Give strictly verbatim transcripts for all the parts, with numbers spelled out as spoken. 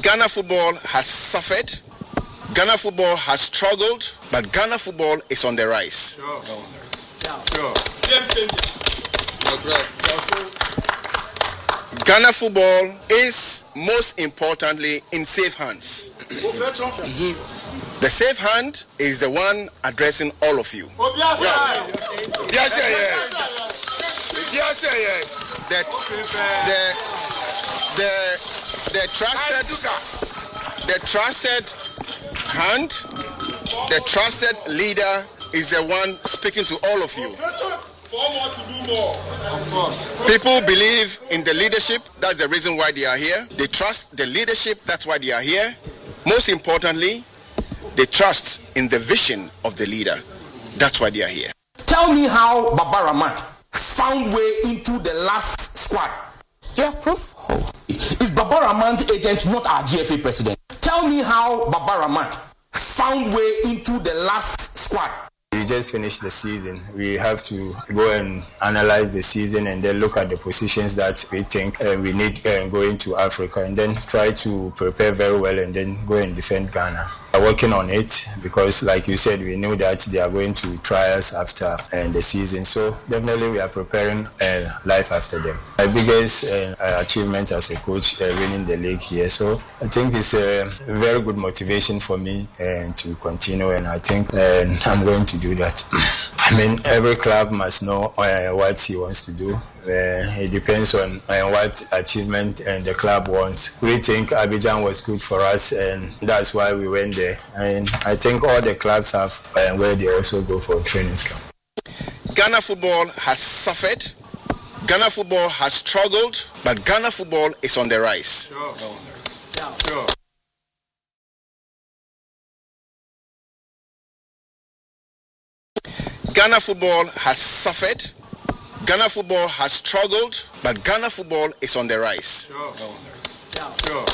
Ghana football has suffered. Ghana football has struggled, but Ghana football is on the rise. Sure. Sure. Ghana football is most importantly in safe hands. Mm-hmm. The safe hand is the one addressing all of you. Yes, yes, yes. Yes, yes. The, the, the, the trusted, the trusted hand, the trusted leader is the one speaking to all of you. Of course. People believe in the leadership. That's the reason why they are here. They trust the leadership. That's why they are here. Most importantly, they trust in the vision of the leader. That's why they are here. Tell me how Baba Rahman found way into the last squad. You have proof? Oh. Is Baba Rahman's agent not our G F A president? Tell me how Baba Rahman found way into the last squad. We just finished the season. We have to go and analyze the season and then look at the positions that we think uh, we need uh, going to Africa and then try to prepare very well and then go and defend Ghana. We're working on it because, like you said, we knew that they are going to trials after uh, the season. So definitely we are preparing uh, life after them. My biggest uh, achievement as a coach, uh, winning the league here. So I think it's a very good motivation for me uh, to continue, and I think uh, I'm going to do that. I mean, every club must know uh, what he wants to do. Uh, it depends on uh, what achievement uh, the club wants. We think Abidjan was good for us, and that's why we went there. And I think all the clubs have uh, where they also go for training camp. Ghana football has suffered. Ghana football has struggled, but Ghana football is on the rise. Sure. Sure. Ghana football has suffered. Ghana football has struggled, but Ghana football is on the rise. Sure. Sure.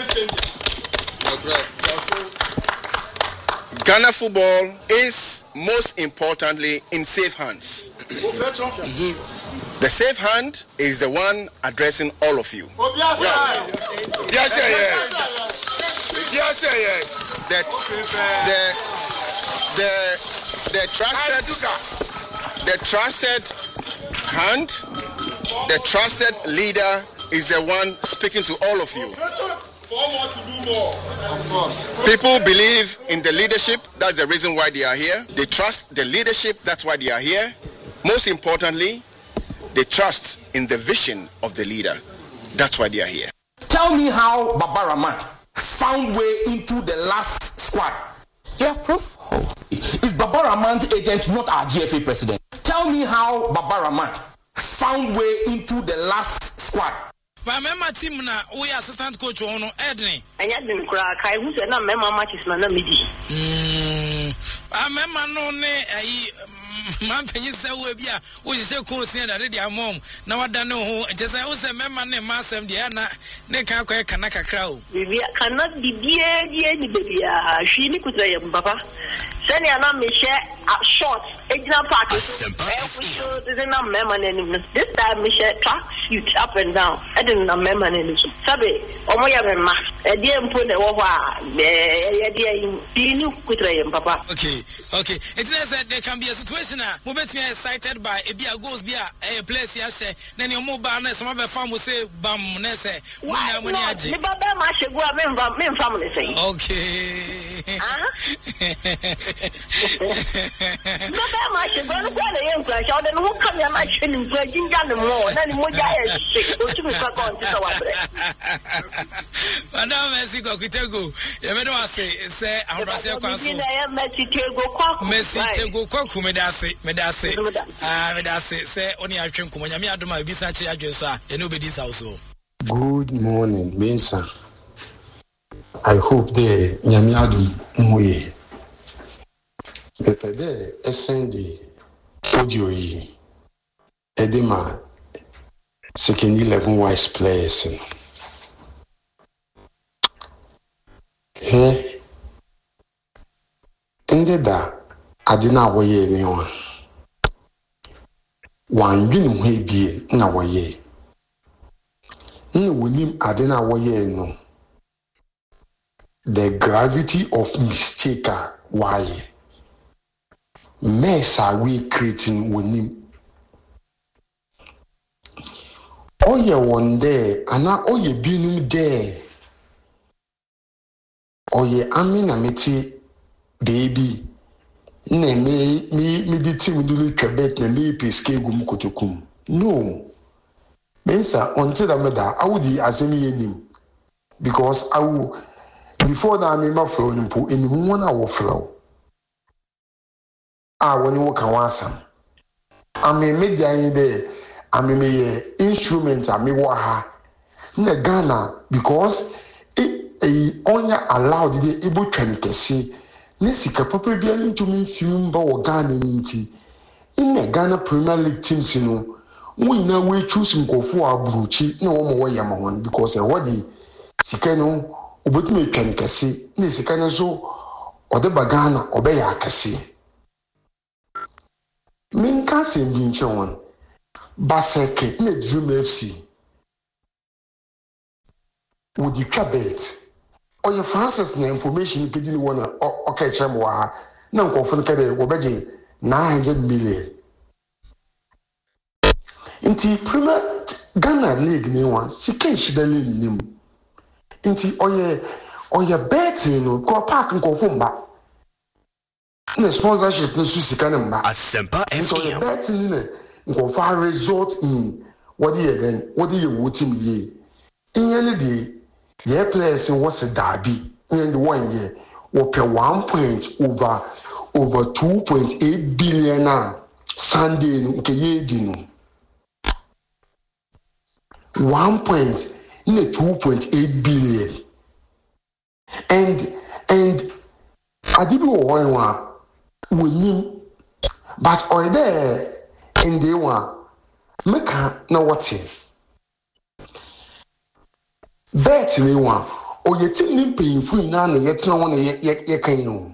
Ghana football is most importantly in safe hands. Mm-hmm. The safe hand is the one addressing all of you. Yes, yes, yes. Yes, yes. The, the, the, the trusted, the trusted hand, the trusted leader is the one speaking to all of you. Of course. People believe in the leadership. That's the reason why they are here. They trust the leadership. That's why they are here. Most importantly, they trust in the vision of the leader. That's why they are here. Tell me how Baba Rahman found way into the last squad. You have proof? Oh. Is Baba Rahman's agent not our G F A president? Tell me how Baba Rahman found way into the last squad. But remember team na we assistant coach ono Edney. Anya din kura kai hu se na member matches na na midi. Mm. I remember no ne ayi man penyi se we bia wo hye course na de dia mom na wada ne ho je se wo se member ne masem de na ne ka kwa kana kakra o. Bibia kana bibie die ni bibia hwi ni kutra ye papa. Sani ana me share short exam party so e fu so de na member ne ni. This time me share track suit up and down. I didn't na member ne ni so. Sabe omo ya me ma e die mpo ne wo ho a e die yi ni kutra ye papa. Okay, okay. It said there can be a situation uh, we bet me excited by a bia goes bia a place ya she na ne mo ba na some be fam say bam na say we na mo ni agi. Me ba ba ma shegu a me mfa me mfa mo le say. Okay. Ah. Me ba ma shegu no kwa na ye nkwa sha o de no kam ya ma hwe ni nkwa jinja ne mo na ni mo ja ya shake o tu me kwa kon ti so wa bre. Madam Messi ko kitego ye me do ase say ahorase kwa so. Messi tego kwa. Messi tego kwa ku me da ase me da ase. Ah me da ase say oni atwe nkomo nyame adoma ebisa che adwe so a ye no bedi sa so. Good morning, Mensa. I hope the nyame adom moye. Pepe de essendi audio yi. Edema second eleven wise players. Hey, ende da adina woye ni wa. Wan dwene ho ebie na woye. Nne wonim adina woye no. the gravity of mistake why mess are we creating with him. Oh yeah, one day, and now oh yeah, being there. Oh yeah, I mean, I met baby. Ne me me me di team do Quebec na me peske gum kotokum. No. Mensa until that da I would asemi enim because I will before that me ma flow nimpo enim one I will flow. Ah when you can wasam. I me media in there I me me instrument I me wa ha. Na Ghana because e e onya allowed the able twen kesi. Nesika papa bia ntumi film ba wo Ghana nti in the Ghana Premier League teams you know we na we choose nkofo abruchi na wo mo wo yama hon because e wodi sika no obetumi twan kase na sika no so ode ba Ghana obeya akase min ka se bi nche won baseke na Dream F C wodi twabet Oye Francis na information kedi ni wona okay chem wa na nkofo no kede wo beje nine hundred million inti Premier Ghana League ni wa sika shida league nim inti oye oye betting no ko park nkofo mba na sponsorship no sika na mba Asempa F M oye betting ni nkofo result in what ye then what ye wo team ye inyane de yeah, players in what's a derby in the one year will pay one point over over two point eight billion now. Sunday okay ye dino one point in the two point eight billion and and I did one with him but or there in the one make now what's it bet ni one o ye tim ni payinfu na na ye tena wona ye ye kan yo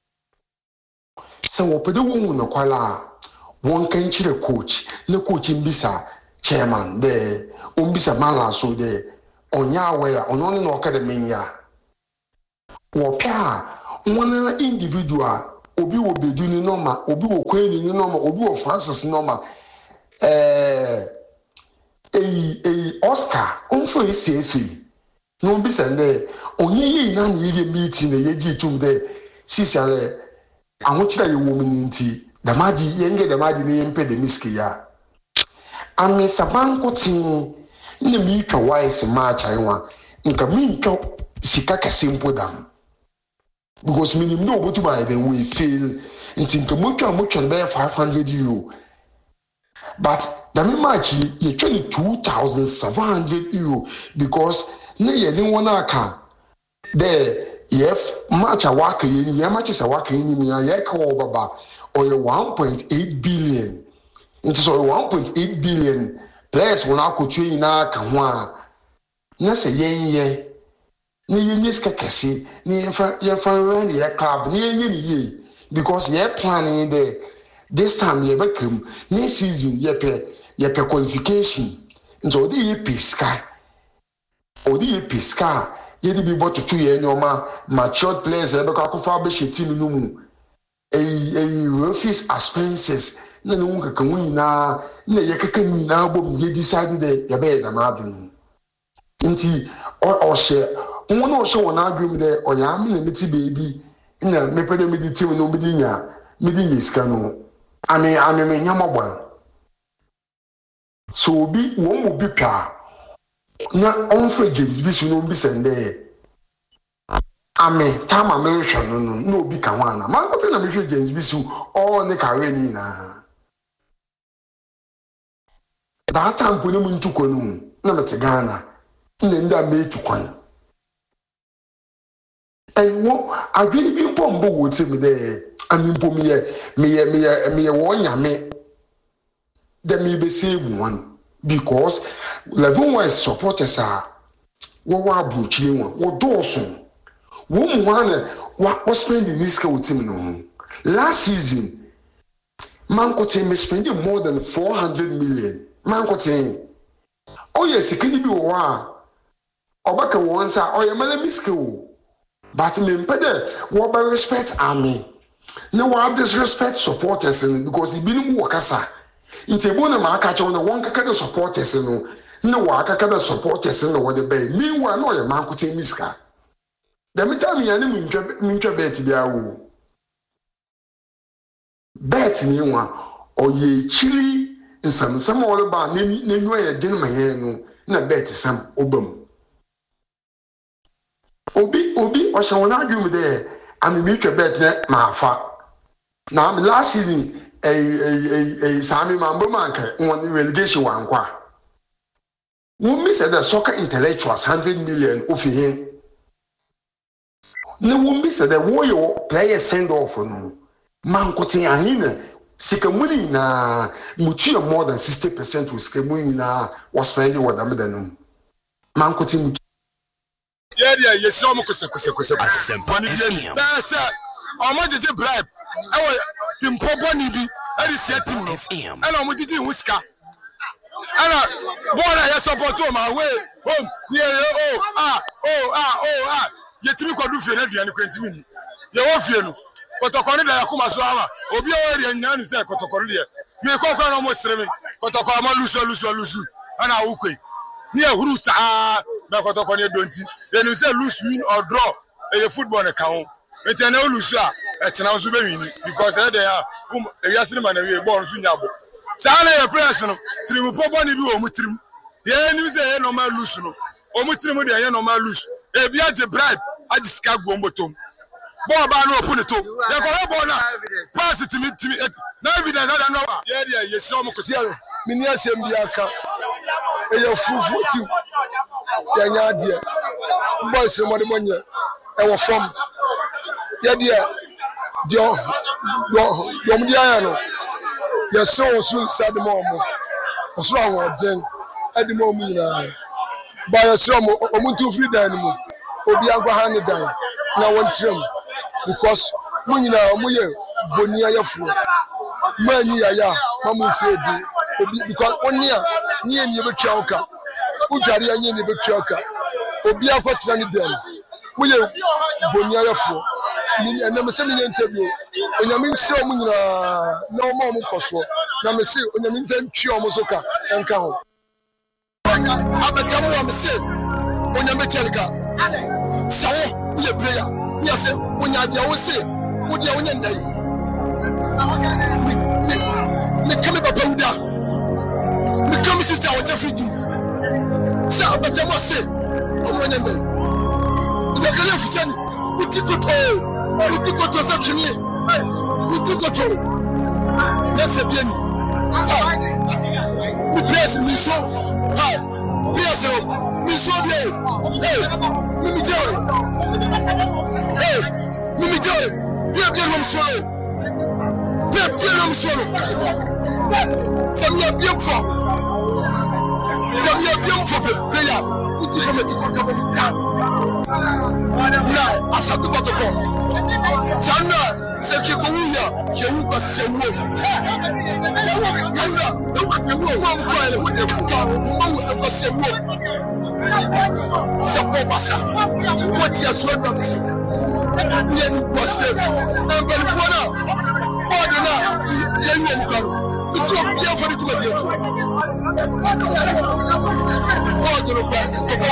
se wo pede wo na kwala won kan chire coach na coach mbisa chairman de o mbisa mala so de onya we ono ne no ka de menya wo pia wona individual obi wo bedu ni normal obi wo kwani ni normal obi wo Francis normal eh eh eh Oscar onfo esefi no be sende onye yi na na ye meeting na ye gi tum de sisale ahochira ye wo mininti da madi ye nge da madi ne yempe de miski ya ame saban kotin ne mi twa wise ma chanwa nka mi ntwa sika kasimpo dam because minim no obotu by then we fail nti nka mo twa mo twa be five hundred euro but da me match ye twenty-two thousand seven hundred euro because na ye ni wona aka de yef match a waka ye ni ya match sa waka ye ni ya ye ka wo baba oye one point eight billion into so one point eight billion players wona akotu yin na aka ho a na se ye ye ni ye ni ska kese ni ye fa ye fa run ye club ni ye ni ye because ye planning there this time ye become next season ye pe ye pe qualification into the ye piska odi ye piska ye di bi boto two ye nyoma matured players e be ka kofa be team no mu eh eh office expenses na no nka kan nyina na ye kaka nyina bom ye decide de ye be da madin nti o she wona o she wona adwum de o ya me na meti baby na me pede me di team no bi di nya me di nyiska no ami ami me nya mogban so bi wo mo bi pa na onfe James bi so no bi sende ame tama me hwa no no na obi ka wana man ko te na me hwa James bi so all ne career ni na da tampo ne mu ntuko no na mete Ghana na nda me tukwan and wo agwini bi pombo wo te me de ami mpo me ye me ye me ye me ye wo nyame de me be save one because level one supporters are wo wa abrochire won wo doso wo mu wana wa spend this ka team no last season man ko team spending more than four hundred million man ko team oh yes kini bi wo a obaka wo nsa oh ye mala miske wo but me pede wo be respect army na wa disrespect supporters because e binu wo kasa nti bo na ma aka che no won kaka the supporters no na wa aka the supporters no wo de be meanwhile no ye man kote miska dem time ya ne mintwa mintwa bet bia wo bet ni nwa oye chiri nsamsam wo ba na nnu ye den maye no na bet sam obam obi obi o shawon adwum de ami mitwa bet na maafa na last season eh eh eh Sami Mambo manka on relegation wankwa wo mi said the soccer intellectuals one hundred million ofi hin na wo mi said the wo player send off no man kotin ahina sikamuni na mutu more than sixty percent with sikamuni na was spending what them then man kotin yeah yeah you saw me kose kose kose asempa ni bien na say o ma jeje bribe ewo tim popo ni bi e di sia tim no e na o mo jeje huska ana bona ya support o ma we home ni oh ah oh ah oh ah ye timi kodu fie na duane kwantimi ni ye wo fie no kotokoro da yakoma so ama obi o ri anya nu se kotokoro de me kokoro no mo sreme kotokoro ma luso luso luso ana wo kwei ni ehuru saa na kotokoro ne donti enu se lose win or draw e football ne kan enti na lose a e tena so be win because e dey a e wiase ne ma na we ball so nyabo saa na ye press no trimu popo ni bi o mu trim ye ni se ye normal lose no o mu trim de ye normal lose e bi age bribe age ska go mbotom ball ba no open to ye ko ball na pass it me na evidence that no ye dey ye so mo ko se me ni asem bi aka e ye fufu tim ya nya de boys mo de monye e wo from ye dey dio do do mo dia no ye so so sad mo mo so awon den adi mo mu ina ba ye so mo omuntu free dan mo obi agwa ha ne dan na won trem because mo nyina mo ye boni ayefo ma nyi ya ya ma mo se bi obi because oni a nyi ni be twa oka udware anyi ni be twa oka obi akotra ni dan mo ye boni ayefo ni enam se ni interview onyame nse o mo nyina na o ma mo koso na me se onyame ntan twa o mo so ka enka ho abetamu wa me se onyame telka sawo ye prayer ni ase onya dia wo se wo dia onya ndai me kame papa uda me kame sister wo tafridi sa abetamu ase onya ndai ida kale ofisani utikoto utikoto sa tuni utikoto yese bieni mi bless mi so ha bless mi so bien hey mi joy hey mi joy bien bien l'homme solo bien bien l'homme solo ça me bien fort ça me bien fort player tu vas mettre quoi comme ça na asatu protocol sana c'est que kouya je vous passe wo yana e wa se wo mo ko ele wo de ka mo wo de passe wo c'est pas passa wo ti aso do bi se ye ni ko se e bel fona o de na ye ni mo kan iso bien fo de ko de to o de lo fa to ko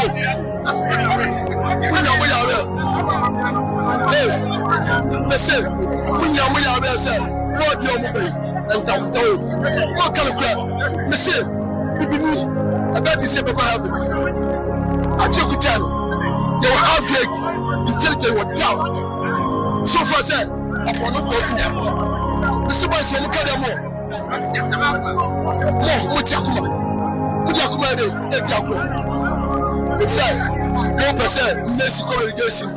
wo ya we hey monsieur munya munya be say what you mo be enta enta o mo kan kra monsieur bibini about this be ko happen ati kutan you how big intelligent what down so far say upon no go fu monsieur boy so mo ka dem mo mo ti akuma mo ti akuma de e bi akuma say no percent Messi congregation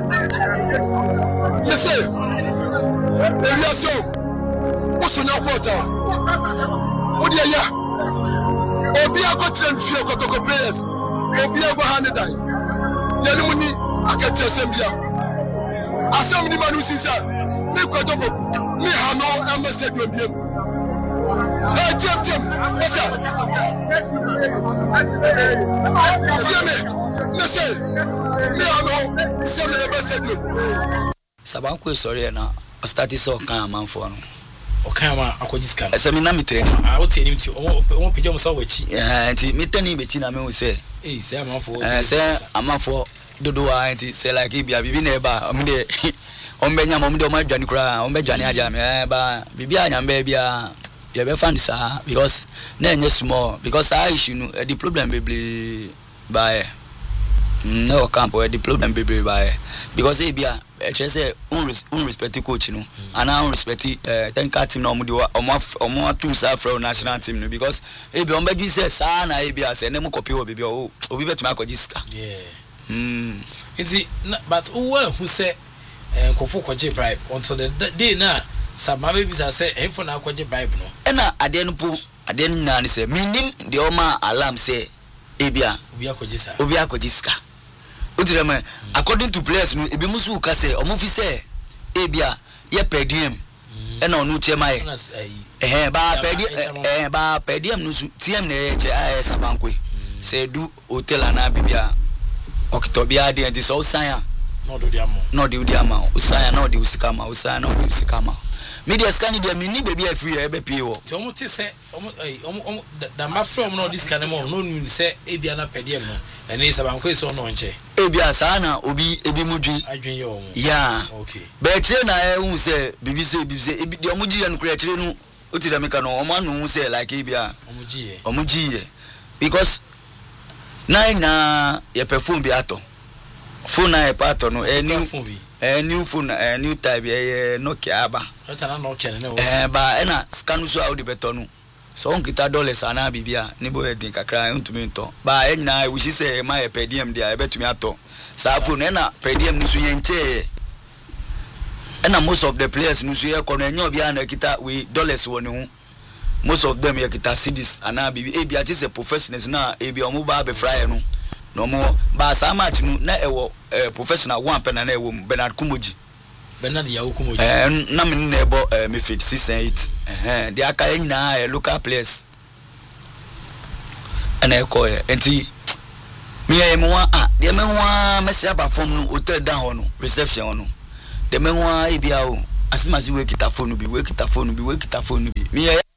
listen aviation usunya kwota odi ya obi akotre mfie kotoko prayers obi agwa hanidan yeni muni akati asembia asem ni manu sisa mi kotoko mi hano ambassador biem eh jem jem esa siame say, me I know, say me the best do. Sabanko sorry na start is all kind man for no. Okay ma akwajiska. Ese me na me train. Ah, what tell him to omo pejom sa wachi. Eh, nti me tani be chi na me say. Eh, say amanfo. Eh, say amanfo dodo wa nti say like bia bibi na eba, omo de ombenya mo de o ma dwane kura ombedwane aja me eh ba bibia anyamba bia ye be fan sa because na enye small because I issue no the problem be by no camp where the problem be by because e bia e che say un un respect coach no and un respect eh technical team no omo omo omo two sa from national team no because e bia ombedi say sa na e bia say na mo copy obi bia o obi betuma akọjiska yeah mm it's but who say eh kofu kwaje bribe until the day na sama baby say eh for na kwaje bribe no e na ade no po ade no na say minim de o ma alarm say ebia obi akojisa obi akojisa utirema according to players no ebi musu ka say omo fi say ebia ye per diem e na onu chema ye eh ba per diem eh ba per diem no su tiem na ye che ai Sabanko say du hotel ana bibia okitobia de enti so san no do dia mo no do dia ma usaya no de usikama usaya no de usikama media scan dia mini baby afri e be pie wo ti omo ti se omo omo omo da ma from no this scan mo no nu se e bia na pediem no ene Sabanko so no nche e bia sa na obi ebi mudwi adwen ye omo yeah okay be kire na e hu se bibi se bibi se ebi de omo ji ya no kure kire no oti da meka no omo anu hu se like e bia omo ji ye omo ji ye because na na ye perform bi ato phone na e pato no e new eh new phone eh new type eh Nokia aba ota na Nokia ne wo eh ba e na scan so out the beto no so on kita dollars ana bibia ni bo edin kakra ntumi nto ba e nyina we shi say ma e pediem dia e betumi ato sa phone e na pediem no so ye nche e na most of the players no so ye kono enyo bia na kita we dollars wo ne hu most of them ye kita cedis ana bibi e bia ti say professionals na e bia omo ba be fry no no mo ba sa match no na ewo eh, professional one pen na ewo Bernard Kumoji Bernard Yawo Kumoji eh na me na ebo eh, midfield six and eight eh they aka nyina eh, local players ana e ko eh enti me e mo ah de me ho a me se aba form no hotel down no reception no de me ho a e bia o asimasi we kita phone bi we kita phone bi we kita phone bi me